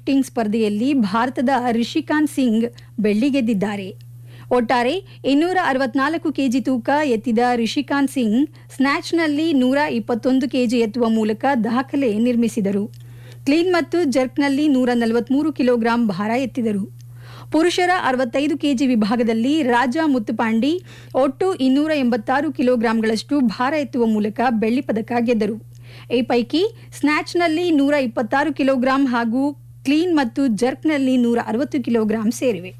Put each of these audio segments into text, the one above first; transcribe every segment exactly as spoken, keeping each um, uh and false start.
Lifting ಸ್ಪರ್ಧೆಯಲ್ಲಿ ಭಾರತದ ರಿಷಿಕಾಂತ್ ಸಿಂಗ್ ಬೆಳ್ಳಿ ಗೆದ್ದಿದ್ದಾರೆ. ಒಟ್ಟಾರೆ ಇನ್ನೂರ ಅರವತ್ನಾಲ್ಕು ಕೆಜಿ ತೂಕ ಎತ್ತಿದ ರಿಷಿಕಾಂತ್ ಸಿಂಗ್ ಸ್ನ್ಯಾಚ್ನಲ್ಲಿ ನೂರ ಇಪ್ಪತ್ತೊಂದು ಕೆಜಿ ಎತ್ತುವ ಮೂಲಕ ದಾಖಲೆ ನಿರ್ಮಿಸಿದರು. ಕ್ಲೀನ್ ಮತ್ತು ಜರ್ಕ್ನಲ್ಲಿ ನೂರ ನಲವತ್ಮೂರು ಕಿಲೋಗ್ರಾಂ ಭಾರ ಎತ್ತಿದರು. ಪುರುಷರ ಅರವತ್ತೈದು ಕೆಜಿ ವಿಭಾಗದಲ್ಲಿ ರಾಜಾ ಮುತ್ತುಪಾಂಡಿ ಒಟ್ಟು ಇನ್ನೂರ ಎಂಬತ್ತಾರು ಕಿಲೋಗ್ರಾಂಗಳಷ್ಟು ಭಾರ ಎತ್ತುವ ಮೂಲಕ ಬೆಳ್ಳಿ ಪದಕ ಗೆದ್ದರು. ಈ ಪೈಕಿ ಸ್ನ್ಯಾಚ್ನಲ್ಲಿ ನೂರ ಇಪ್ಪತ್ತಾರು ಕಿಲೋಗ್ರಾಂ ಹಾಗೂ ಕ್ಲೀನ್ ಮತ್ತು ಜರ್ಕ್ನಲ್ಲಿ ನೂರ ಅರವತ್ತು ಕಿಲೋಗ್ರಾಂ ಸೇರಿವೆ.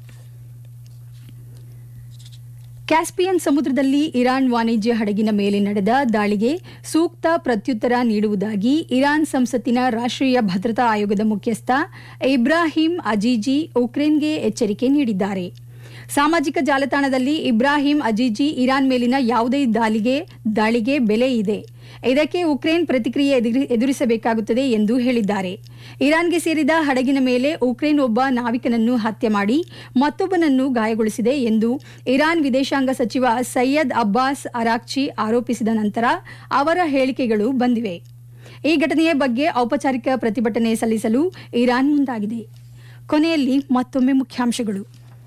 ಕ್ಯಾಸ್ಪಿಯನ್ ಸಮುದ್ರದಲ್ಲಿ ಇರಾನ್ ವಾಣಿಜ್ಯ ಹಡಗಿನ ಮೇಲೆ ನಡೆದ ದಾಳಿಗೆ ಸೂಕ್ತ ಪ್ರತ್ಯುತ್ತರ ನೀಡುವುದಾಗಿ ಇರಾನ್ ಸಂಸತ್ತಿನ ರಾಷ್ಟ್ರೀಯ ಭದ್ರತಾ ಆಯೋಗದ ಮುಖ್ಯಸ್ಥ ಇಬ್ರಾಹಿಂ ಅಜೀಜಿ ಉಕ್ರೇನ್ಗೆ ಎಚ್ಚರಿಕೆ ನೀಡಿದ್ದಾರೆ. ಸಾಮಾಜಿಕ ಜಾಲತಾಣದಲ್ಲಿ ಇಬ್ರಾಹಿಂ ಅಜೀಜಿ ಇರಾನ್ ಮೇಲಿನ ಯಾವುದೇ ದಾಳಿಗೆ ದಾಳಿಗೆ ಬೆಲೆ ಇದೆ, ಇದಕ್ಕೆ ಉಕ್ರೇನ್ ಪ್ರತಿಕ್ರಿಯೆ ಎದುರಿಸಬೇಕಾಗುತ್ತದೆ ಎಂದು ಹೇಳಿದ್ದಾರೆ. ಇರಾನ್ಗೆ ಸೇರಿದ ಹಡಗಿನ ಮೇಲೆ ಉಕ್ರೇನ್ ಒಬ್ಬ ನಾವಿಕನನ್ನು ಹತ್ಯೆ ಮಾಡಿ ಮತ್ತೊಬ್ಬನನ್ನು ಗಾಯಗೊಳಿಸಿದೆ ಎಂದು ಇರಾನ್ ವಿದೇಶಾಂಗ ಸಚಿವ ಸೈಯದ್ ಅಬ್ಬಾಸ್ ಅರಾಕ್ಚಿ ಆರೋಪಿಸಿದ ನಂತರ ಅವರ ಹೇಳಿಕೆಗಳು ಬಂದಿವೆ. ಈ ಘಟನೆಯ ಬಗ್ಗೆ ಔಪಚಾರಿಕ ಪ್ರತಿಭಟನೆ ಸಲ್ಲಿಸಲು ಇರಾನ್ ಮುಂದಾಗಿದೆ. ಕೊನೆಯಲ್ಲಿ ಮತ್ತೊಮ್ಮೆ ಮುಖ್ಯಾಂಶಗಳು.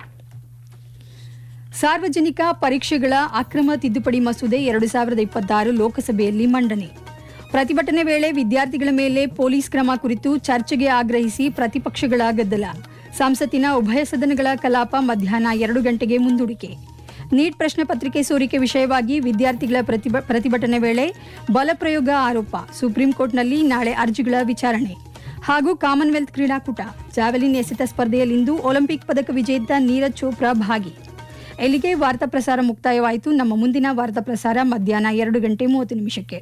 ಸಾರ್ವಜನಿಕ ಪರೀಕ್ಷೆಗಳ ಅಕ್ರಮ ತಿದ್ದುಪಡಿ ಮಸೂದೆ ಎರಡು ಸಾವಿರದ ಇಪ್ಪತ್ತಾರು ಲೋಕಸಭೆಯಲ್ಲಿ ಮಂಡನೆ. ಪ್ರತಿಭಟನೆ ವೇಳೆ ವಿದ್ಯಾರ್ಥಿಗಳ ಮೇಲೆ ಪೊಲೀಸ್ ಕ್ರಮ ಕುರಿತು ಚರ್ಚೆಗೆ ಆಗ್ರಹಿಸಿ ಪ್ರತಿಪಕ್ಷಗಳ ಗದ್ದಲ. ಸಂಸತ್ತಿನ ಉಭಯ ಸದನಗಳ ಕಲಾಪ ಮಧ್ಯಾಹ್ನ ಎರಡು ಗಂಟೆಗೆ ಮುಂದೂಡಿಕೆ. ನೀಟ್ ಪ್ರಶ್ನೆ ಪತ್ರಿಕೆ ಸೋರಿಕೆ ವಿಷಯವಾಗಿ ವಿದ್ಯಾರ್ಥಿಗಳ ಪ್ರತಿಭಟನೆ ವೇಳೆ ಬಲಪ್ರಯೋಗ ಆರೋಪ. ಸುಪ್ರೀಂ ಕೋರ್ಟ್ನಲ್ಲಿ ನಾಳೆ ಅರ್ಜಿಗಳ ವಿಚಾರಣೆ. ಹಾಗೂ ಕಾಮನ್ವೆಲ್ತ್ ಕ್ರೀಡಾಕೂಟ. ಜಾವೆಲಿನ್ ಎಸೆತ ಸ್ಪರ್ಧೆಯಲ್ಲಿಂದು ಒಲಿಂಪಿಕ್ ಪದಕ ವಿಜೇತ ನೀರಜ್ ಚೋಪ್ರಾ ಭಾಗಿ. ಎಲ್ಲಿಗೆ ವಾರ್ತಾ ಪ್ರಸಾರ ಮುಕ್ತಾಯವಾಯಿತು. ನಮ್ಮ ಮುಂದಿನ ವಾರ್ತಾ ಪ್ರಸಾರ ಮಧ್ಯಾಹ್ನ ಎರಡು ಗಂಟೆ ಮೂವತ್ತು ನಿಮಿಷಕ್ಕೆ.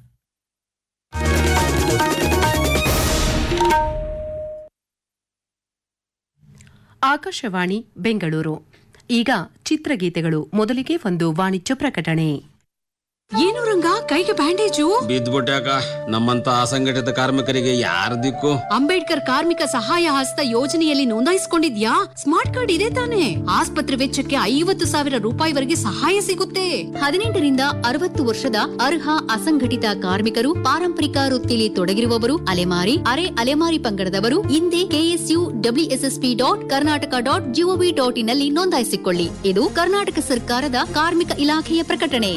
ಆಕಾಶವಾಣಿ ಬೆಂಗಳೂರು. ಈಗ ಚಿತ್ರಗೀತೆಗಳು. ಮೊದಲಿಗೆ ಒಂದು ವಾಣಿಜ್ಯ ಪ್ರಕಟಣೆ. ಏನು ರಂಗ, ಕೈಗೆ ಬ್ಯಾಂಡೇಜು? ಬಿದ್ದ್ಬಿಟ್ಯಾಕ. ನಮ್ಮಂತ ಅಸಂಘಟಿತ ಕಾರ್ಮಿಕರಿಗೆ ಯಾರ ದಿಕ್ಕು? ಅಂಬೇಡ್ಕರ್ ಕಾರ್ಮಿಕ ಸಹಾಯ ಹಸ್ತ ಯೋಜನೆಯಲ್ಲಿ ನೋಂದಾಯಿಸಿಕೊಂಡಿದ್ಯಾ? ಸ್ಮಾರ್ಟ್ ಕಾರ್ಡ್ ಇದೆ ತಾನೆ? ಆಸ್ಪತ್ರೆ ವೆಚ್ಚಕ್ಕೆ ಐವತ್ತು ಸಾವಿರ ರೂಪಾಯಿವರೆಗೆ ಸಹಾಯ ಸಿಗುತ್ತೆ. ಹದಿನೆಂಟರಿಂದ ಅರವತ್ತು ವರ್ಷದ ಅರ್ಹ ಅಸಂಘಟಿತ ಕಾರ್ಮಿಕರು, ಪಾರಂಪರಿಕ ವೃತ್ತಿಲಿ ತೊಡಗಿರುವವರು, ಅಲೆಮಾರಿ ಅರೆ ಅಲೆಮಾರಿ ಪಂಗಡದವರು ಹಿಂದೆ KSU WSSP dot Karnataka dot gov dot in ನಲ್ಲಿ ನೋಂದಾಯಿಸಿಕೊಳ್ಳಿ. ಇದು ಕರ್ನಾಟಕ ಸರ್ಕಾರದ ಕಾರ್ಮಿಕ ಇಲಾಖೆಯ ಪ್ರಕಟಣೆ.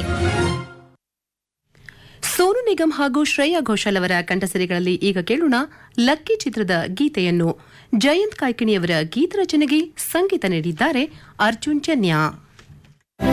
ಸೋನು ನಿಗಮ್ ಹಾಗೂ ಶ್ರೇಯಾ ಘೋಷಾಲ್ ಅವರ ಕಂಠಸಿರಿಗಳಲ್ಲಿ ಈಗ ಕೇಳೋಣ ಲಕ್ಕಿ ಚಿತ್ರದ ಗೀತೆಯನ್ನು. ಜಯಂತ್ ಕಾಯ್ಕಿಣಿಯವರ ಗೀತ ರಚನೆಗೆ ಸಂಗೀತ ನೀಡಿದ್ದಾರೆ ಅರ್ಜುನ್ ಜನ್ಯ.